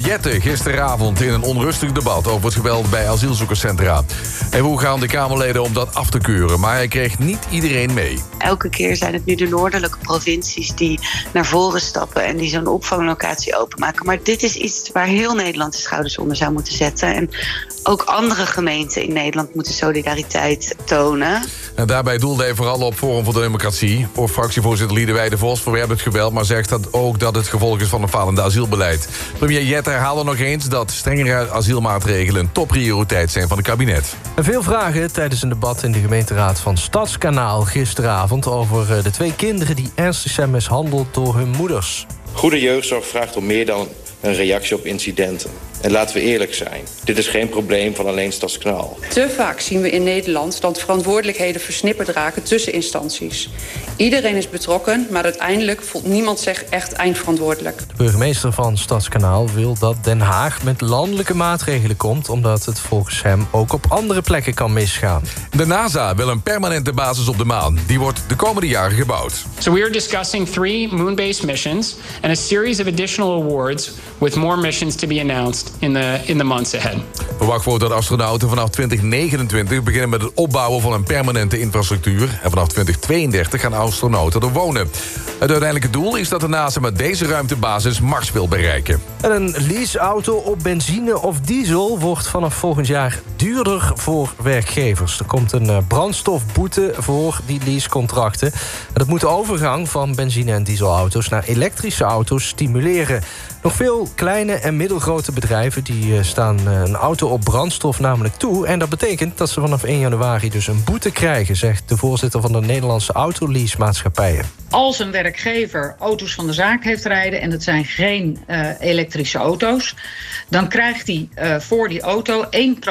Jette gisteravond in een onrustig debat over het geweld bij asielzoekerscentra. Hij vroeg aan de Kamerleden om dat af te keuren, maar hij kreeg niet iedereen mee. Elke keer zijn het nu de noordelijke provincies die naar voren stappen en die zo'n opvanglocatie openmaken. Maar dit is iets waar heel Nederland de schouders onder zou moeten zetten. En ook andere gemeenten in Nederland moeten solidariteit tonen. En daarbij doelde hij vooral op Forum voor Democratie. Voor fractievoorzitter Liedewij de Vos verwerpt het geweld, maar zegt dat ook dat het gevolg is van een falende asielbeleid. Premier Jette herhaalde nog eens dat strengere asielmaatregelen een topprioriteit zijn van het kabinet. En veel vragen tijdens een debat in de gemeenteraad van Stadskanaal gisteravond over de 2 kinderen die ernstig zijn mishandeld door hun moeders. Goede jeugdzorg vraagt om meer dan een reactie op incidenten. En laten we eerlijk zijn, dit is geen probleem van alleen Stadskanaal. Te vaak zien we in Nederland dat verantwoordelijkheden versnipperd raken tussen instanties. Iedereen is betrokken, maar uiteindelijk voelt niemand zich echt eindverantwoordelijk. De burgemeester van Stadskanaal wil dat Den Haag met landelijke maatregelen komt, omdat het volgens hem ook op andere plekken kan misgaan. De NASA wil een permanente basis op de maan. Die wordt de komende jaren gebouwd. So we are discussing 3 moon-based missions and a series of additional awards with more missions to be announced in the months ahead. Verwacht wordt dat astronauten vanaf 2029 beginnen met het opbouwen van een permanente infrastructuur. En vanaf 2032 gaan astronauten er wonen. Het uiteindelijke doel is dat de NASA met deze ruimtebasis Mars wil bereiken. En een leaseauto op benzine of diesel wordt vanaf volgend jaar duurder voor werkgevers. Er komt een brandstofboete voor die leasecontracten. En dat moet de overgang van benzine- en dieselauto's naar elektrische auto's stimuleren. Nog veel kleine en middelgrote bedrijven die staan een auto op brandstof namelijk toe. En dat betekent dat ze vanaf 1 januari dus een boete krijgen, zegt de voorzitter van de Nederlandse autoleasemaatschappijen. Als een werkgever auto's van de zaak heeft rijden en het zijn geen elektrische auto's, dan krijgt hij voor die auto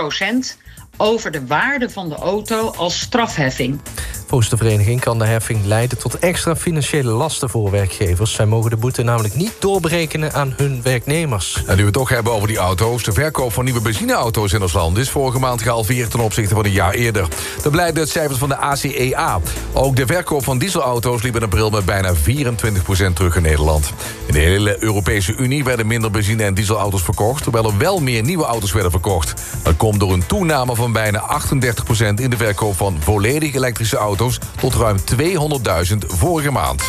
1% over de waarde van de auto als strafheffing. Volgens de vereniging kan de heffing leiden tot extra financiële lasten voor werkgevers. Zij mogen de boete namelijk niet doorberekenen aan hun werknemers. En nu we het toch hebben over die auto's. De verkoop van nieuwe benzineauto's in ons land is vorige maand gehalveerd ten opzichte van een jaar eerder. Dat blijkt uit cijfers van de ACEA. Ook de verkoop van dieselauto's liep in april met bijna 24% terug in Nederland. In de hele Europese Unie werden minder benzine- en dieselauto's verkocht, terwijl er wel meer nieuwe auto's werden verkocht. Dat komt door een toename van bijna 38% in de verkoop van volledig elektrische auto's tot ruim 200.000 vorige maand.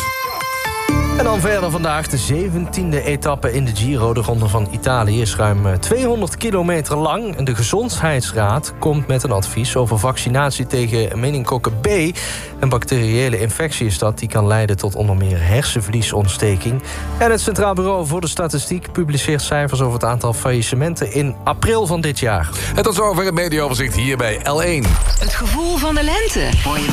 En dan verder vandaag de 17e etappe in de Giro. De Ronde van Italië is ruim 200 kilometer lang. En de Gezondheidsraad komt met een advies over vaccinatie tegen meningokokken B. Een bacteriële infectie is dat. Die kan leiden tot onder meer hersenvliesontsteking. En het Centraal Bureau voor de Statistiek publiceert cijfers over het aantal faillissementen in april van dit jaar. En tot zover het mediaoverzicht hier bij L1. Het gevoel van de lente.